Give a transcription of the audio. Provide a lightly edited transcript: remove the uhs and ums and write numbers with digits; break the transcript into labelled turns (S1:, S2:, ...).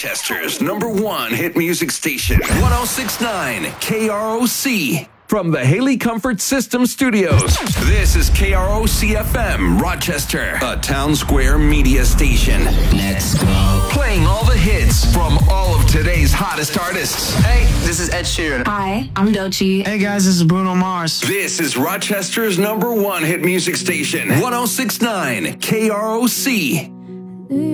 S1: Rochester's #1 hit music station, 1069 KROC. From the Haley Comfort System Studios, this is KROC-FM, Rochester, a Town Square media station.
S2: Let's go.
S1: Playing all the hits from all of today's hottest artists.
S3: Hey, this is Ed Sheeran.
S4: Hi, I'm Doechii.
S5: Hey guys, this is Bruno Mars.
S1: This is Rochester's #1 hit music station, 1069 KROC.